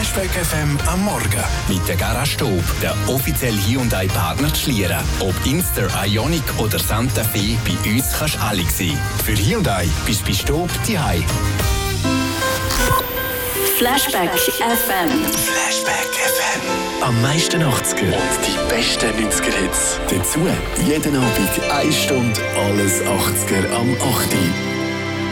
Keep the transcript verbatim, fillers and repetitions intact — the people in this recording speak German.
Flashback F M am Morgen. Mit der Garage Staub, der offizielle Hyundai-Partner zu Schlieren. Ob Inster, Ioniq oder Santa Fe, bei uns kannst du alle sehen. Für Hyundai bist du bei Staub daheim. Flashback F M. Flashback F M. Am meisten achtziger und die besten neunziger Hits. Dazu jeden Abend eine Stunde alles achtziger am acht Uhr.